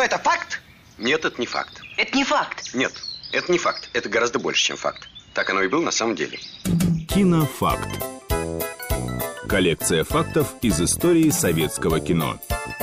это факт? Нет, это не факт. Это не факт? Нет, это не факт. Это гораздо больше, чем факт. Так оно и было на самом деле. Кинофакт. Коллекция фактов из истории советского кино.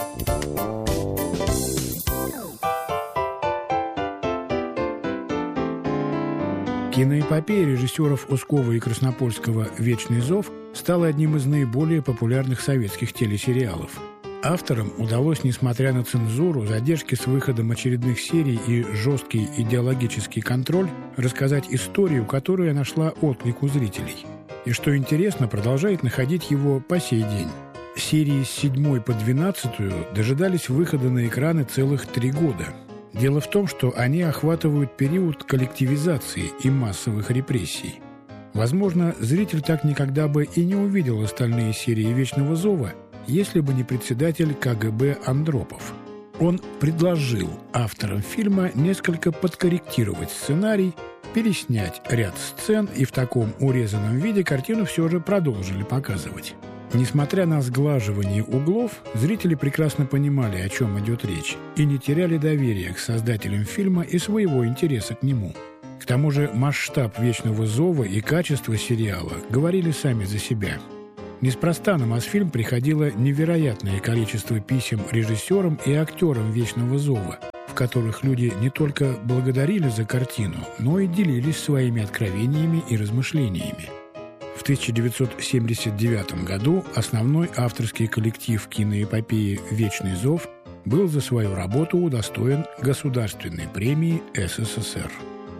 Киноэпопея режиссеров Ускова и Краснопольского «Вечный зов» стала одним из наиболее популярных советских телесериалов. Авторам удалось, несмотря на цензуру, задержки с выходом очередных серий и жесткий идеологический контроль, рассказать историю, которая нашла отклик у зрителей. И, что интересно, продолжает находить его по сей день. Серии с 7 по 12 дожидались выхода на экраны целых 3 года. Дело в том, что они охватывают период коллективизации и массовых репрессий. Возможно, зритель так никогда бы и не увидел остальные серии «Вечного зова», если бы не председатель КГБ Андропов. Он предложил авторам фильма несколько подкорректировать сценарий, переснять ряд сцен, и в таком урезанном виде картину все же продолжили показывать. Несмотря на сглаживание углов, зрители прекрасно понимали, о чем идет речь, и не теряли доверия к создателям фильма и своего интереса к нему. К тому же масштаб «Вечного зова» и качество сериала говорили сами за себя. Неспроста на Мосфильм приходило невероятное количество писем режиссерам и актерам «Вечного зова», в которых люди не только благодарили за картину, но и делились своими откровениями и размышлениями. В 1979 году основной авторский коллектив киноэпопеи «Вечный зов» был за свою работу удостоен Государственной премии СССР.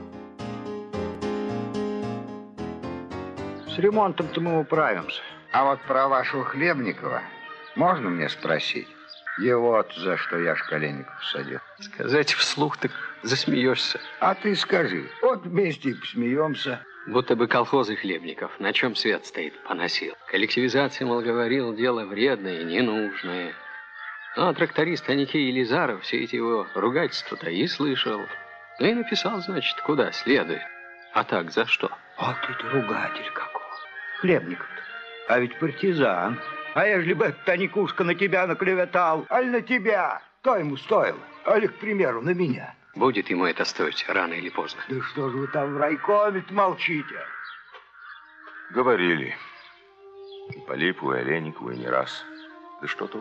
С ремонтом-то мы управимся. А вот про вашего Хлебникова можно мне спросить? Его-то за что я Шкаленников садил. Сказать вслух, так засмеешься. А ты скажи, вот вместе и посмеемся. Будто бы колхозы Хлебников, на чем свет стоит, поносил. Коллективизация, мол, говорил, дело вредное, ненужное. А тракторист Аникей Елизаров все эти его ругательства-то и слышал. Ну и написал, значит, куда следует. А так, за что? Вот это ругатель какой. Хлебников-то, а ведь партизан. А ежели бы этот Аникушка на тебя наклеветал, аль на тебя, то ему стоило. Али, к примеру, на меня. Будет ему это стоить рано или поздно. Да что же вы там в райкоме-то молчите? Говорили. И по Липову, и Олейникову, и не раз. Да что-то